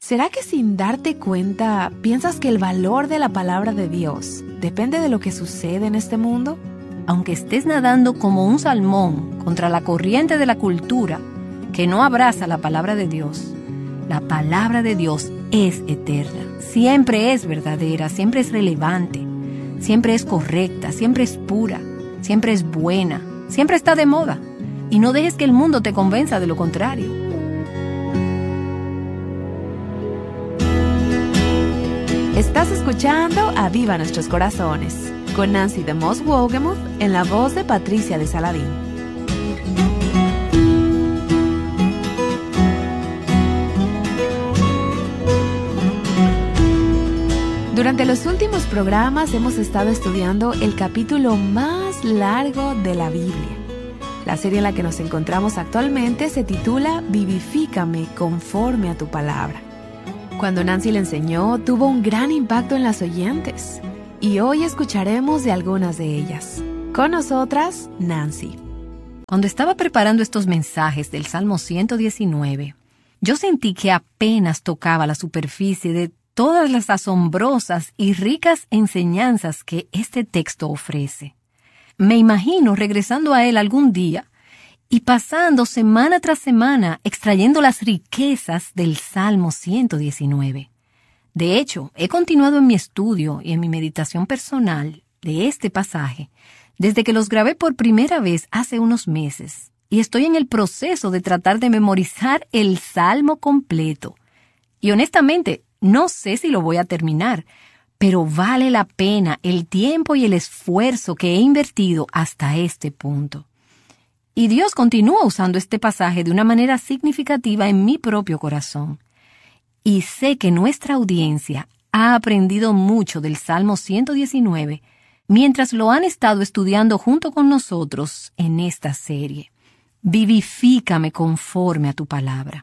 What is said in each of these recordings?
¿Será que sin darte cuenta piensas que el valor de la palabra de Dios depende de lo que sucede en este mundo? Aunque estés nadando como un salmón contra la corriente de la cultura que no abraza la palabra de Dios, la palabra de Dios es eterna, siempre es verdadera, siempre es relevante, siempre es correcta, siempre es pura, siempre es buena, siempre está de moda. Y no dejes que el mundo te convenza de lo contrario. Estás escuchando Aviva Nuestros Corazones, con Nancy DeMoss Wolgemuth en la voz de Patricia de Saladín. Durante los últimos programas hemos estado estudiando el capítulo más largo de la Biblia. La serie en la que nos encontramos actualmente se titula Vivifícame conforme a tu palabra. Cuando Nancy le enseñó, tuvo un gran impacto en las oyentes. Y hoy escucharemos de algunas de ellas. Con nosotras, Nancy. Cuando estaba preparando estos mensajes del Salmo 119, yo sentí que apenas tocaba la superficie de todas las asombrosas y ricas enseñanzas que este texto ofrece. Me imagino regresando a él algún día y pasando semana tras semana extrayendo las riquezas del Salmo 119. De hecho, he continuado en mi estudio y en mi meditación personal de este pasaje desde que los grabé por primera vez hace unos meses, y estoy en el proceso de tratar de memorizar el Salmo completo. Y honestamente, no sé si lo voy a terminar, pero vale la pena el tiempo y el esfuerzo que he invertido hasta este punto. Y Dios continúa usando este pasaje de una manera significativa en mi propio corazón. Y sé que nuestra audiencia ha aprendido mucho del Salmo 119 mientras lo han estado estudiando junto con nosotros en esta serie. Vivifícame conforme a tu palabra.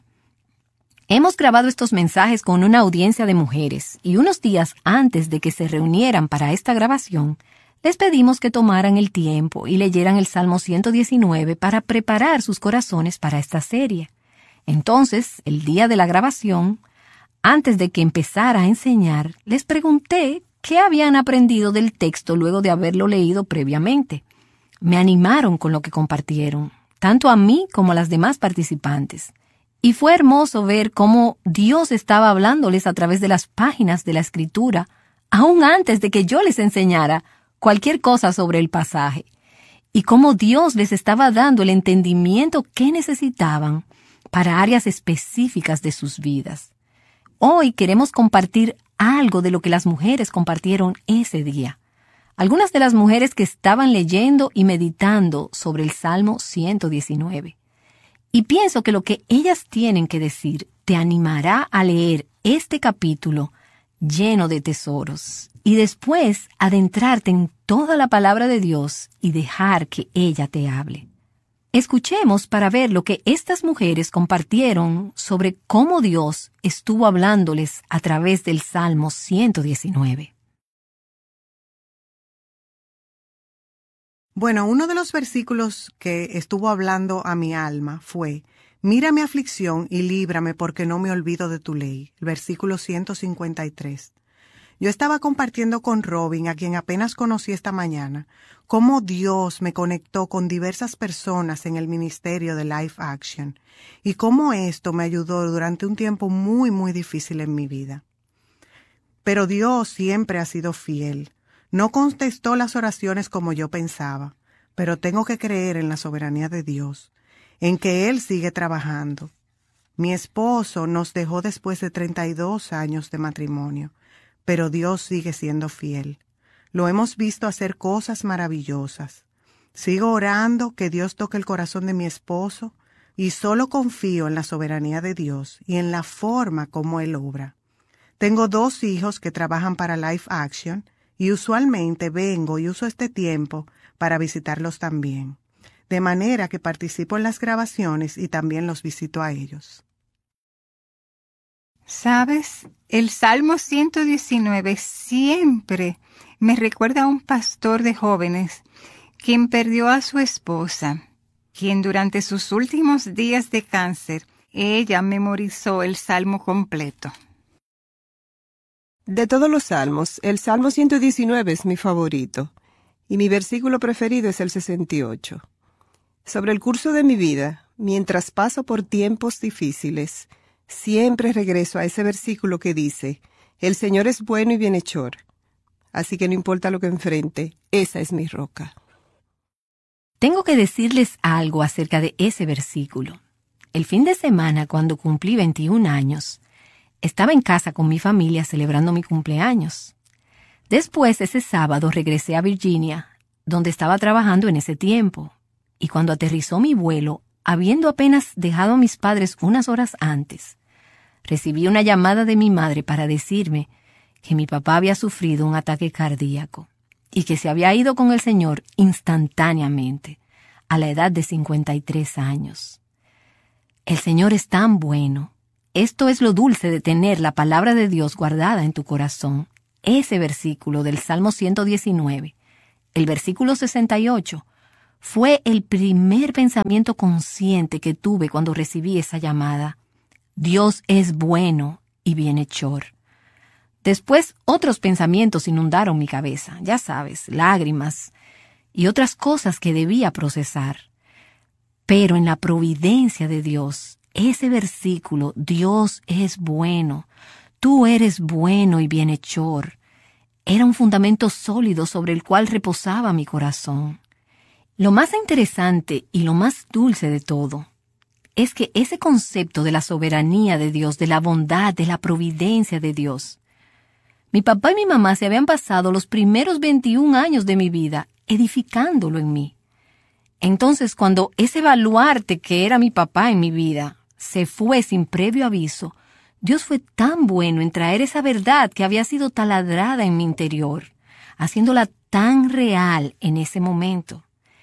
Hemos grabado estos mensajes con una audiencia de mujeres y unos días antes de que se reunieran para esta grabación, les pedimos que tomaran el tiempo y leyeran el Salmo 119 para preparar sus corazones para esta serie. Entonces, el día de la grabación, antes de que empezara a enseñar, les pregunté qué habían aprendido del texto luego de haberlo leído previamente. Me animaron con lo que compartieron, tanto a mí como a las demás participantes. Y fue hermoso ver cómo Dios estaba hablándoles a través de las páginas de la Escritura, aún antes de que yo les enseñara cualquier cosa sobre el pasaje, y cómo Dios les estaba dando el entendimiento que necesitaban para áreas específicas de sus vidas. Hoy queremos compartir algo de lo que las mujeres compartieron ese día. Algunas de las mujeres que estaban leyendo y meditando sobre el Salmo 119. Y pienso que lo que ellas tienen que decir te animará a leer este capítulo lleno de tesoros y después adentrarte en toda la palabra de Dios y dejar que ella te hable. Escuchemos para ver lo que estas mujeres compartieron sobre cómo Dios estuvo hablándoles a través del Salmo 119. Bueno, uno de los versículos que estuvo hablando a mi alma fue: mira mi aflicción y líbrame porque no me olvido de tu ley. El versículo 153. Yo estaba compartiendo con Robin, a quien apenas conocí esta mañana, cómo Dios me conectó con diversas personas en el ministerio de Life Action y cómo esto me ayudó durante un tiempo muy, muy difícil en mi vida. Pero Dios siempre ha sido fiel. No contestó las oraciones como yo pensaba, pero tengo que creer en la soberanía de Dios, en que Él sigue trabajando. Mi esposo nos dejó después de 32 años de matrimonio, pero Dios sigue siendo fiel. Lo hemos visto hacer cosas maravillosas. Sigo orando que Dios toque el corazón de mi esposo y solo confío en la soberanía de Dios y en la forma como Él obra. Tengo 2 hijos que trabajan para Life Action y usualmente vengo y uso este tiempo para visitarlos también. De manera que participo en las grabaciones y también los visito a ellos. ¿Sabes? El Salmo 119 siempre me recuerda a un pastor de jóvenes quien perdió a su esposa, quien durante sus últimos días de cáncer, ella memorizó el Salmo completo. De todos los salmos, el Salmo 119 es mi favorito, y mi versículo preferido es el 68. Sobre el curso de mi vida, mientras paso por tiempos difíciles, siempre regreso a ese versículo que dice, el Señor es bueno y bienhechor, así que no importa lo que enfrente, esa es mi roca. Tengo que decirles algo acerca de ese versículo. El fin de semana, cuando cumplí 21 años, estaba en casa con mi familia celebrando mi cumpleaños. Después, ese sábado, regresé a Virginia, donde estaba trabajando en ese tiempo. Y cuando aterrizó mi vuelo, habiendo apenas dejado a mis padres unas horas antes, recibí una llamada de mi madre para decirme que mi papá había sufrido un ataque cardíaco y que se había ido con el Señor instantáneamente, a la edad de 53 años. El Señor es tan bueno. Esto es lo dulce de tener la palabra de Dios guardada en tu corazón. Ese versículo del Salmo 119, el versículo 68, fue el primer pensamiento consciente que tuve cuando recibí esa llamada. Dios es bueno y bienhechor. Después, otros pensamientos inundaron mi cabeza, ya sabes, lágrimas y otras cosas que debía procesar. Pero en la providencia de Dios, ese versículo, Dios es bueno, tú eres bueno y bienhechor, era un fundamento sólido sobre el cual reposaba mi corazón. Lo más interesante y lo más dulce de todo es que ese concepto de la soberanía de Dios, de la bondad, de la providencia de Dios, mi papá y mi mamá se habían pasado los primeros 21 años de mi vida edificándolo en mí. Entonces, cuando ese baluarte que era mi papá en mi vida se fue sin previo aviso, Dios fue tan bueno en traer esa verdad que había sido taladrada en mi interior, haciéndola tan real en ese momento.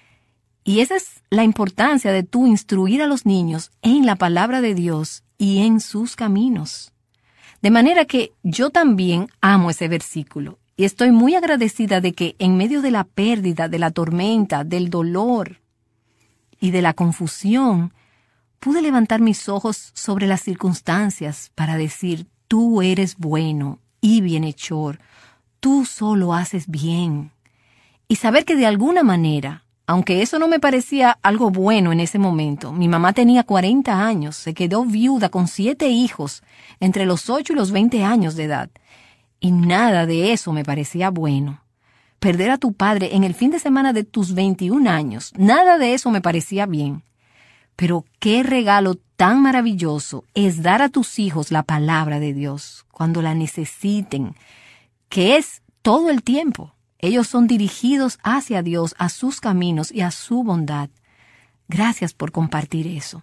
Y esa es la importancia de tú instruir a los niños en la palabra de Dios y en sus caminos. De manera que yo también amo ese versículo y estoy muy agradecida de que en medio de la pérdida, de la tormenta, del dolor y de la confusión, pude levantar mis ojos sobre las circunstancias para decir, tú eres bueno y bienhechor, tú solo haces bien. Y saber que de alguna manera, aunque eso no me parecía algo bueno en ese momento, mi mamá tenía 40 años, se quedó viuda con 7 hijos entre los 8 y los 20 años de edad, y nada de eso me parecía bueno. Perder a tu padre en el fin de semana de tus 21 años, nada de eso me parecía bien. Pero qué regalo tan maravilloso es dar a tus hijos la palabra de Dios cuando la necesiten, que es todo el tiempo. Ellos son dirigidos hacia Dios, a sus caminos y a su bondad. Gracias por compartir eso.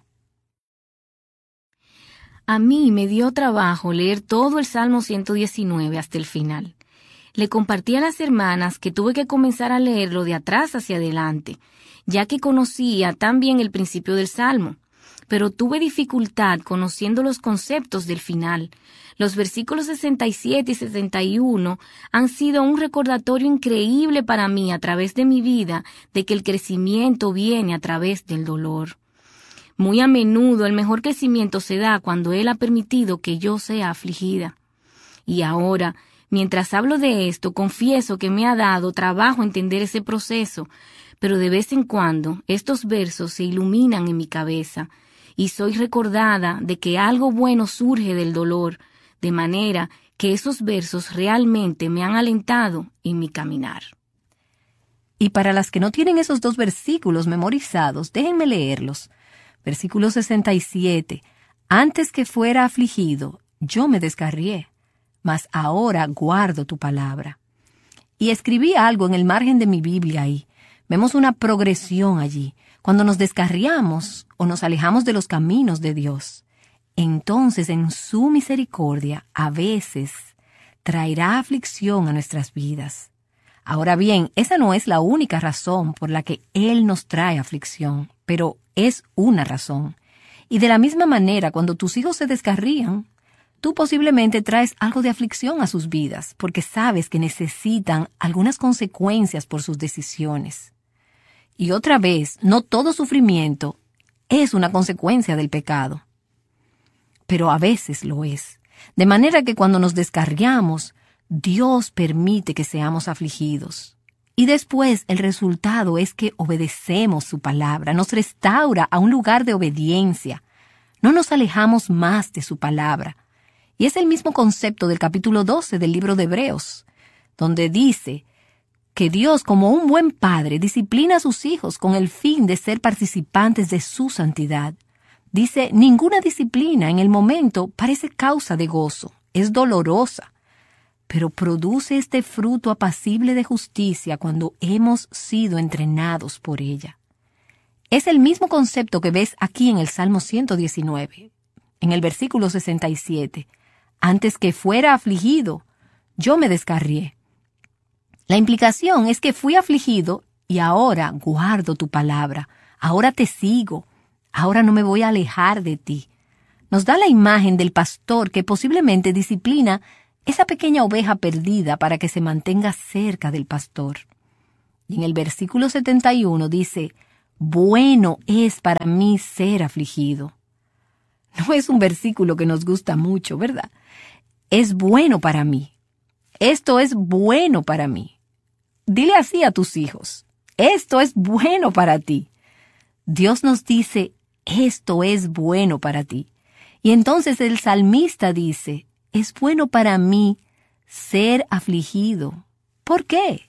A mí me dio trabajo leer todo el Salmo 119 hasta el final. Le compartí a las hermanas que tuve que comenzar a leerlo de atrás hacia adelante, ya que conocía tan bien el principio del Salmo, pero tuve dificultad conociendo los conceptos del final. Los versículos 67 y 71 han sido un recordatorio increíble para mí a través de mi vida de que el crecimiento viene a través del dolor. Muy a menudo el mejor crecimiento se da cuando Él ha permitido que yo sea afligida. Y ahora, mientras hablo de esto, confieso que me ha dado trabajo entender ese proceso, pero de vez en cuando estos versos se iluminan en mi cabeza y soy recordada de que algo bueno surge del dolor, de manera que esos versos realmente me han alentado en mi caminar. Y para las que no tienen esos 2 versículos memorizados, déjenme leerlos. Versículo 67. Antes que fuera afligido, yo me descarrié, mas ahora guardo tu palabra. Y escribí algo en el margen de mi Biblia ahí. Vemos una progresión allí. Cuando nos descarriamos o nos alejamos de los caminos de Dios, entonces en su misericordia a veces traerá aflicción a nuestras vidas. Ahora bien, esa no es la única razón por la que Él nos trae aflicción, pero es una razón. Y de la misma manera, cuando tus hijos se descarrían, tú posiblemente traes algo de aflicción a sus vidas, porque sabes que necesitan algunas consecuencias por sus decisiones. Y otra vez, no todo sufrimiento es una consecuencia del pecado, pero a veces lo es. De manera que cuando nos descarriamos, Dios permite que seamos afligidos. Y después el resultado es que obedecemos su palabra, nos restaura a un lugar de obediencia. No nos alejamos más de su palabra. Y es el mismo concepto del capítulo 12 del libro de Hebreos, donde dice que Dios, como un buen padre, disciplina a sus hijos con el fin de ser participantes de su santidad. Dice, ninguna disciplina en el momento parece causa de gozo, es dolorosa, pero produce este fruto apacible de justicia cuando hemos sido entrenados por ella. Es el mismo concepto que ves aquí en el Salmo 119, en el versículo 67. Antes que fuera afligido, yo me descarrié. La implicación es que fui afligido y ahora guardo tu palabra, ahora te sigo, ahora no me voy a alejar de ti. Nos da la imagen del pastor que posiblemente disciplina esa pequeña oveja perdida para que se mantenga cerca del pastor. Y en el versículo 71 dice, bueno es para mí ser afligido. No es un versículo que nos gusta mucho, ¿verdad? Es bueno para mí. Esto es bueno para mí. Dile así a tus hijos. Esto es bueno para ti. Dios nos dice, esto es bueno para ti. Y entonces el salmista dice, es bueno para mí ser afligido. ¿Por qué?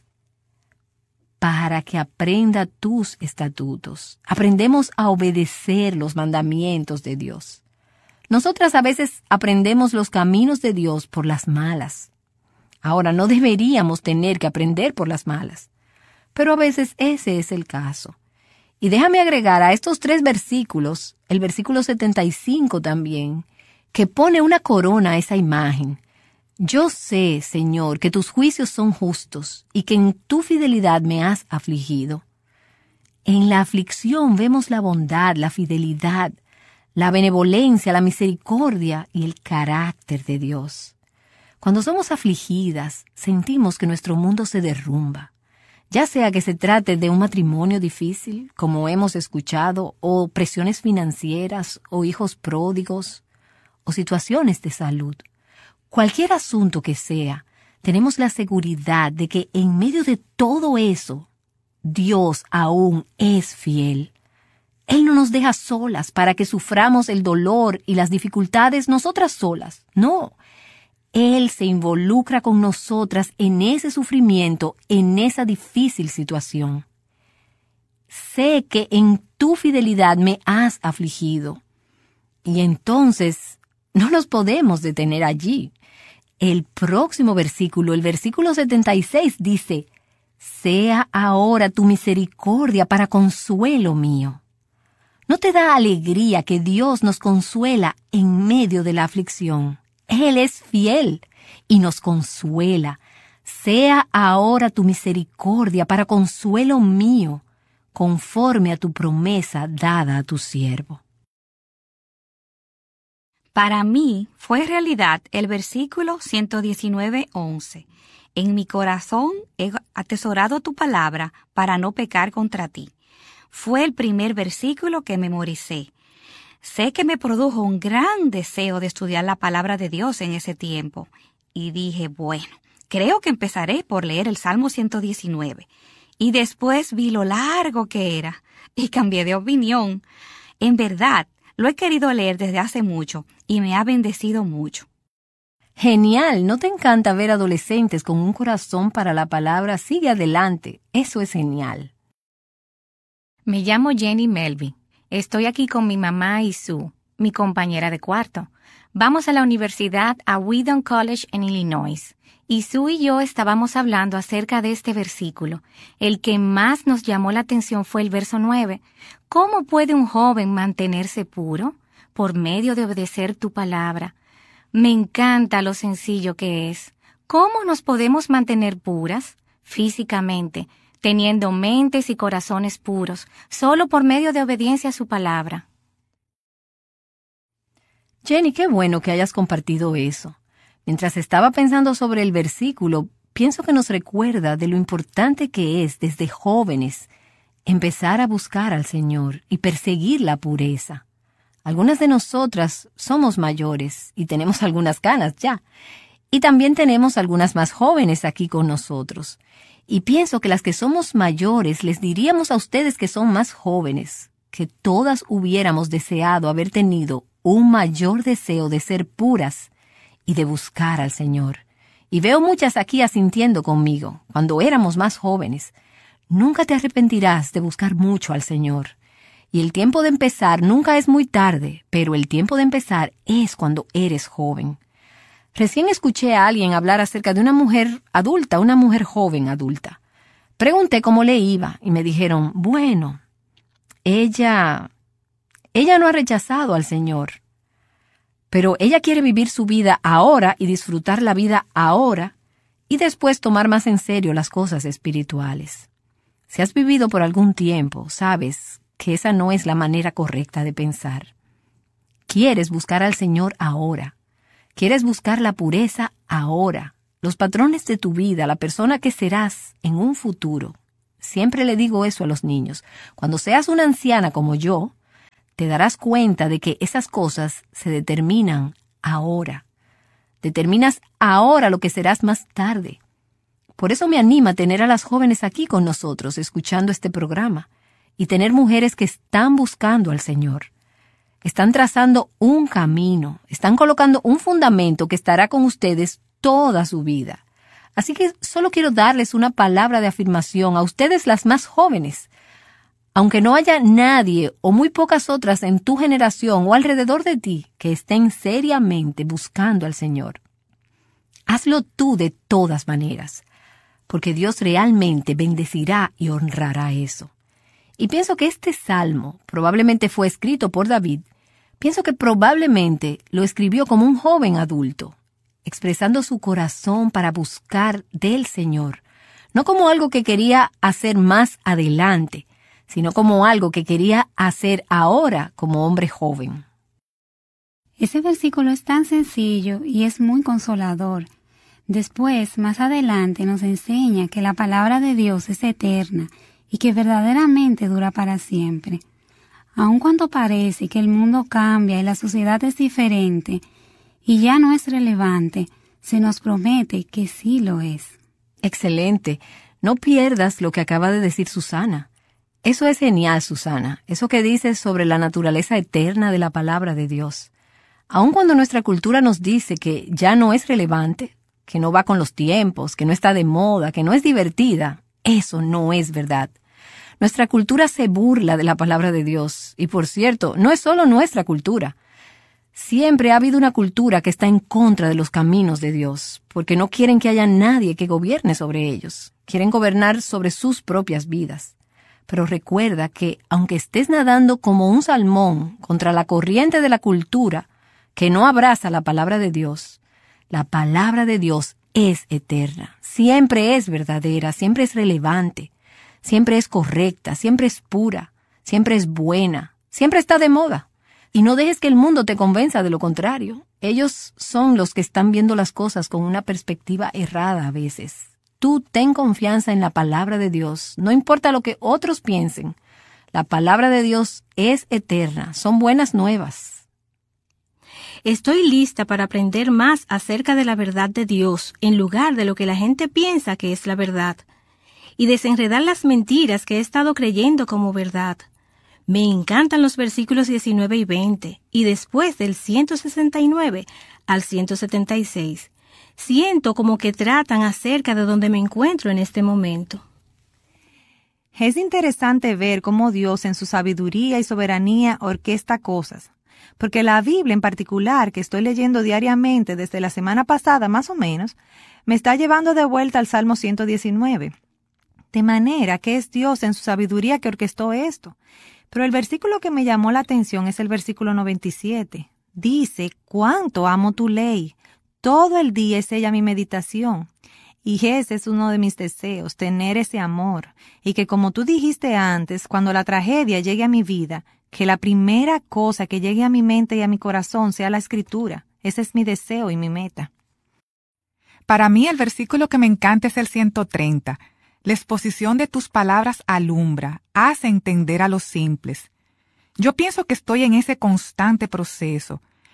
Para que aprenda tus estatutos. Aprendemos a obedecer los mandamientos de Dios. Nosotras a veces aprendemos los caminos de Dios por las malas. Ahora, no deberíamos tener que aprender por las malas, pero a veces ese es el caso. Y déjame agregar a estos 3 versículos, el versículo 75 también, que pone una corona a esa imagen. Yo sé, Señor, que tus juicios son justos y que en tu fidelidad me has afligido. En la aflicción vemos la bondad, la fidelidad, la benevolencia, la misericordia y el carácter de Dios. Cuando somos afligidas, sentimos que nuestro mundo se derrumba. Ya sea que se trate de un matrimonio difícil, como hemos escuchado, o presiones financieras, o hijos pródigos, o situaciones de salud. Cualquier asunto que sea, tenemos la seguridad de que en medio de todo eso, Dios aún es fiel. Él no nos deja solas para que suframos el dolor y las dificultades nosotras solas. No. Él se involucra con nosotras en ese sufrimiento, en esa difícil situación. Sé que en tu fidelidad me has afligido. Y entonces no nos podemos detener allí. El próximo versículo, el versículo 76, dice, sea ahora tu misericordia para consuelo mío. ¿No te da alegría que Dios nos consuela en medio de la aflicción? Él es fiel y nos consuela. Sea ahora tu misericordia para consuelo mío, conforme a tu promesa dada a tu siervo. Para mí fue realidad el versículo 119:11. En mi corazón he atesorado tu palabra para no pecar contra ti. Fue el primer versículo que memoricé. Sé que me produjo un gran deseo de estudiar la palabra de Dios en ese tiempo. Y dije, bueno, creo que empezaré por leer el Salmo 119. Y después vi lo largo que era y cambié de opinión. En verdad, lo he querido leer desde hace mucho y me ha bendecido mucho. Genial, ¿no te encanta ver adolescentes con un corazón para la palabra? Sigue adelante, eso es genial. Me llamo Jenny Melby. Estoy aquí con mi mamá y Sue, mi compañera de cuarto. Vamos a la universidad a Wheaton College en Illinois. Y Sue y yo estábamos hablando acerca de este versículo. El que más nos llamó la atención fue el verso 9. ¿Cómo puede un joven mantenerse puro? Por medio de obedecer tu palabra. Me encanta lo sencillo que es. ¿Cómo nos podemos mantener puras? Físicamente, teniendo mentes y corazones puros, solo por medio de obediencia a su palabra. Jenny, qué bueno que hayas compartido eso. Mientras estaba pensando sobre el versículo, pienso que nos recuerda de lo importante que es desde jóvenes empezar a buscar al Señor y perseguir la pureza. Algunas de nosotras somos mayores y tenemos algunas canas ya. Y también tenemos algunas más jóvenes aquí con nosotros. Y pienso que las que somos mayores les diríamos a ustedes que son más jóvenes, que todas hubiéramos deseado haber tenido un mayor deseo de ser puras y de buscar al Señor. Y veo muchas aquí asintiendo conmigo, cuando éramos más jóvenes. Nunca te arrepentirás de buscar mucho al Señor. Y el tiempo de empezar nunca es muy tarde, pero el tiempo de empezar es cuando eres joven. Recién escuché a alguien hablar acerca de una mujer adulta, una mujer joven adulta. Pregunté cómo le iba y me dijeron, bueno, ella no ha rechazado al Señor, pero ella quiere vivir su vida ahora y disfrutar la vida ahora y después tomar más en serio las cosas espirituales. Si has vivido por algún tiempo, sabes que esa no es la manera correcta de pensar. Quieres buscar al Señor ahora. Quieres buscar la pureza ahora, los patrones de tu vida, la persona que serás en un futuro. Siempre le digo eso a los niños. Cuando seas una anciana como yo, te darás cuenta de que esas cosas se determinan ahora. Determinas ahora lo que serás más tarde. Por eso me anima tener a las jóvenes aquí con nosotros, escuchando este programa, y tener mujeres que están buscando al Señor. Están trazando un camino, están colocando un fundamento que estará con ustedes toda su vida. Así que solo quiero darles una palabra de afirmación a ustedes las más jóvenes. Aunque no haya nadie o muy pocas otras en tu generación o alrededor de ti que estén seriamente buscando al Señor, hazlo tú de todas maneras, porque Dios realmente bendecirá y honrará eso. Y pienso que este salmo probablemente fue escrito por David. Pienso que probablemente lo escribió como un joven adulto, expresando su corazón para buscar del Señor, no como algo que quería hacer más adelante, sino como algo que quería hacer ahora como hombre joven. Ese versículo es tan sencillo y es muy consolador. Después, más adelante, nos enseña que la palabra de Dios es eterna y que verdaderamente dura para siempre. Aun cuando parece que el mundo cambia y la sociedad es diferente y ya no es relevante, se nos promete que sí lo es. Excelente. No pierdas lo que acaba de decir Susana. Eso es genial, Susana. Eso que dices sobre la naturaleza eterna de la palabra de Dios. Aun cuando nuestra cultura nos dice que ya no es relevante, que no va con los tiempos, que no está de moda, que no es divertida, eso no es verdad. Nuestra cultura se burla de la palabra de Dios. Y por cierto, no es solo nuestra cultura. Siempre ha habido una cultura que está en contra de los caminos de Dios, porque no quieren que haya nadie que gobierne sobre ellos. Quieren gobernar sobre sus propias vidas. Pero recuerda que, aunque estés nadando como un salmón contra la corriente de la cultura que no abraza la palabra de Dios, la palabra de Dios es eterna, siempre es verdadera, siempre es relevante. Siempre es correcta, siempre es pura, siempre es buena, siempre está de moda. Y no dejes que el mundo te convenza de lo contrario. Ellos son los que están viendo las cosas con una perspectiva errada a veces. Tú ten confianza en la palabra de Dios, no importa lo que otros piensen. La palabra de Dios es eterna, son buenas nuevas. Estoy lista para aprender más acerca de la verdad de Dios, en lugar de lo que la gente piensa que es la verdad, y desenredar las mentiras que he estado creyendo como verdad. Me encantan los versículos 19 y 20, y después del 169 al 176. Siento como que tratan acerca de donde me encuentro en este momento. Es interesante ver cómo Dios en su sabiduría y soberanía orquesta cosas, porque la Biblia en particular, que estoy leyendo diariamente desde la semana pasada más o menos, me está llevando de vuelta al Salmo 119. De manera que es Dios en su sabiduría que orquestó esto. Pero el versículo que me llamó la atención es el versículo 97. Dice, «Cuánto amo tu ley. Todo el día es ella mi meditación». Y ese es uno de mis deseos, tener ese amor. Y que como tú dijiste antes, cuando la tragedia llegue a mi vida, que la primera cosa que llegue a mi mente y a mi corazón sea la Escritura. Ese es mi deseo y mi meta. Para mí el versículo que me encanta es el 130. La exposición de tus palabras alumbra, hace entender a los simples. Yo pienso que estoy en ese constante proceso,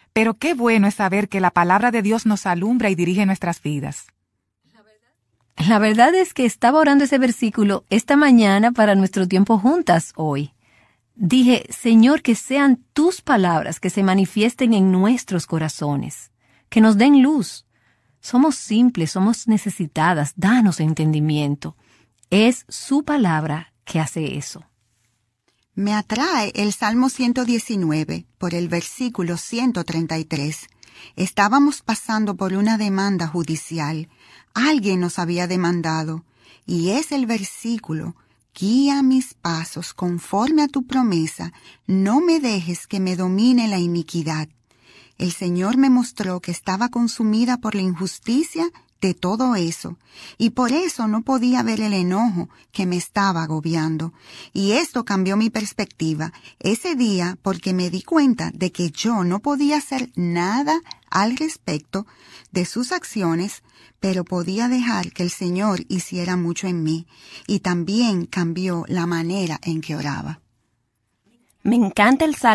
Pero qué bueno es saber que la palabra de Dios nos alumbra y dirige nuestras vidas. La verdad es que estaba orando ese versículo esta mañana para nuestro tiempo juntas hoy. Dije, Señor, que sean tus palabras que se manifiesten en nuestros corazones, que nos den luz. Somos simples, somos necesitadas, danos entendimiento. Es su palabra que hace eso. Me atrae el Salmo 119 por el versículo 133. Estábamos pasando por una demanda judicial. Alguien nos había demandado. Y es el versículo: guía mis pasos conforme a tu promesa, no me dejes que me domine la iniquidad. El Señor me mostró que estaba consumida por la injusticia de todo eso, y por eso no podía ver el enojo que me estaba agobiando. Y esto cambió mi perspectiva ese día, porque me di cuenta de que yo no podía hacer nada al respecto de sus acciones, pero podía dejar que el Señor hiciera mucho en mí, y también cambió la manera en que oraba. Me encanta el Salmo